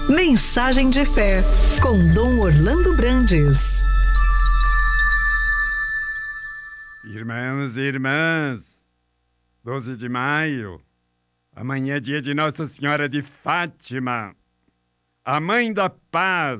Mensagem de fé, com Dom Orlando Brandes. Irmãos e irmãs, 12 de maio, amanhã é dia de Nossa Senhora de Fátima, a Mãe da Paz.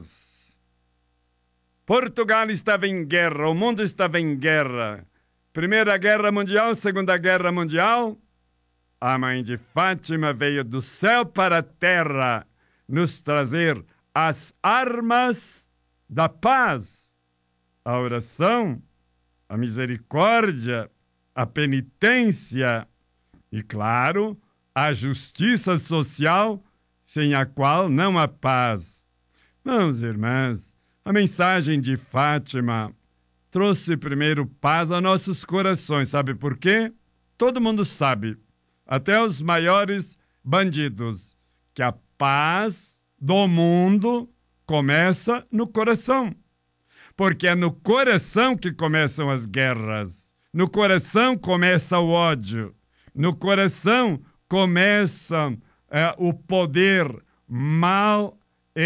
Portugal estava em guerra, o mundo estava em guerra. Primeira Guerra Mundial, Segunda Guerra Mundial. A Mãe de Fátima veio do céu para a terra nos trazer as armas da paz, a oração, a misericórdia, a penitência e, claro, a justiça social, sem a qual não há paz. Meus irmãos, a mensagem de Fátima trouxe primeiro paz a nossos corações. Sabe por quê? Todo mundo sabe, até os maiores bandidos, que a paz do mundo começa no coração. Porque é no coração que começam as guerras. No coração começa o ódio. No coração começa o poder mal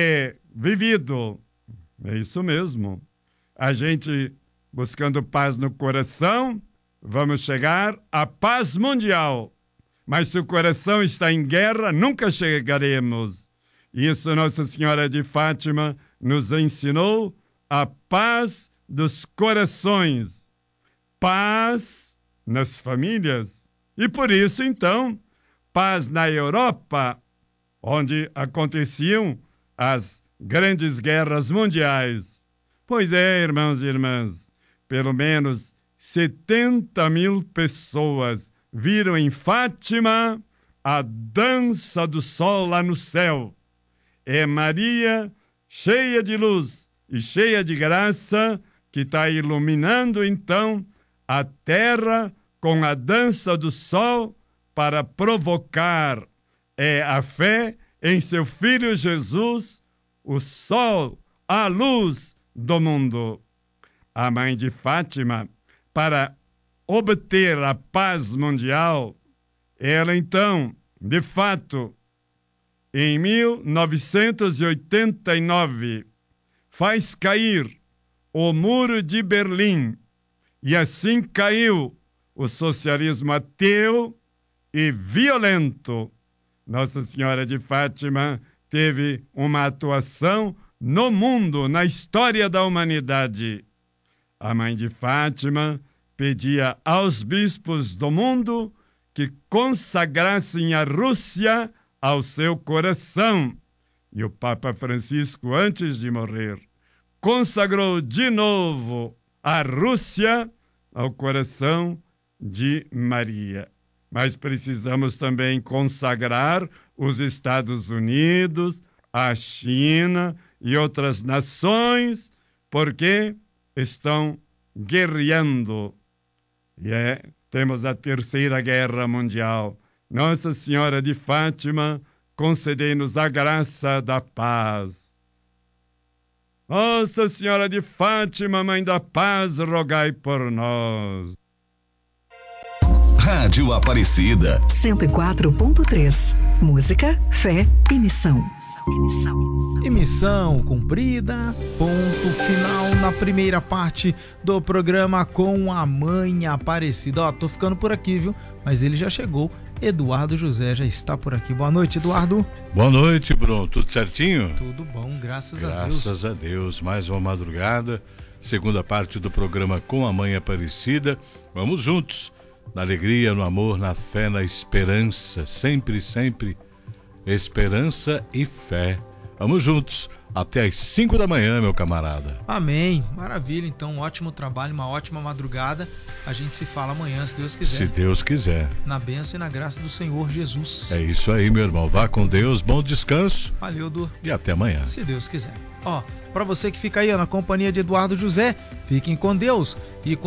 vivido. É isso mesmo. A gente, buscando paz no coração, vamos chegar à paz mundial. Mas se o coração está em guerra, nunca chegaremos. Isso Nossa Senhora de Fátima nos ensinou, a paz dos corações, paz nas famílias. E por isso, então, paz na Europa, onde aconteciam as grandes guerras mundiais. Pois é, irmãos e irmãs, pelo menos 70.000 pessoas viram em Fátima a dança do sol lá no céu. É Maria, cheia de luz e cheia de graça, que está iluminando, então, a terra com a dança do sol para provocar a fé em seu Filho Jesus, o sol, a luz do mundo. A Mãe de Fátima, para obter a paz mundial, ela então, de fato, em 1989, faz cair o Muro de Berlim e assim caiu o socialismo ateu e violento. Nossa Senhora de Fátima teve uma atuação no mundo, na história da humanidade. A Mãe de Fátima pedia aos bispos do mundo que consagrassem a Rússia ao seu coração. E o Papa Francisco, antes de morrer, consagrou de novo a Rússia ao coração de Maria. Mas precisamos também consagrar os Estados Unidos, a China e outras nações, porque estão guerreando. E temos a Terceira Guerra Mundial. Nossa Senhora de Fátima, concedei-nos a graça da paz. Nossa Senhora de Fátima, Mãe da Paz, rogai por nós. Rádio Aparecida 104.3. Música, fé e missão. E missão cumprida, ponto final na primeira parte do programa com a Mãe Aparecida. Tô ficando por aqui, viu? Mas ele já chegou, Eduardo José já está por aqui. Boa noite, Eduardo. Boa noite, Bruno. Tudo certinho? Tudo bom, graças a Deus. Graças a Deus. Mais uma madrugada, segunda parte do programa com a Mãe Aparecida. Vamos juntos, na alegria, no amor, na fé, na esperança. Sempre, sempre, esperança e fé. Vamos juntos, até às 5 da manhã, meu camarada. Amém. Maravilha, então, um ótimo trabalho, uma ótima madrugada. A gente se fala amanhã, se Deus quiser. Se Deus quiser. Na bênção e na graça do Senhor Jesus. É isso aí, meu irmão. Vá com Deus, bom descanso. Valeu, Du. E até amanhã. Se Deus quiser. Ó, pra você que fica aí, ó, na companhia de Eduardo José, fiquem com Deus e com